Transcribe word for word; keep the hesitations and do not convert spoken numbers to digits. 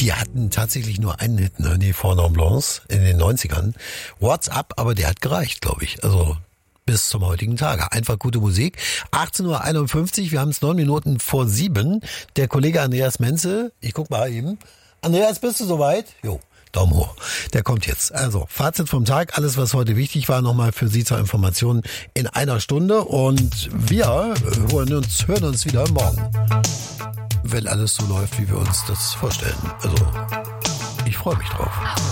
Die hatten tatsächlich nur einen Hit, ne? Die Four Non Blondes in den neunzigern. What's Up, aber der hat gereicht, glaube ich. Also bis zum heutigen Tage. Einfach gute Musik. achtzehn Uhr einundfünfzig, wir haben es neun Minuten vor sieben. Der Kollege Andreas Menzel, ich guck mal eben. Andreas, bist du soweit? Jo. Daumen hoch. Der kommt jetzt. Also, Fazit vom Tag. Alles, was heute wichtig war, nochmal für Sie zur Information in einer Stunde. Und wir hören uns, hören uns wieder morgen. Wenn alles so läuft, wie wir uns das vorstellen. Also, ich freue mich drauf.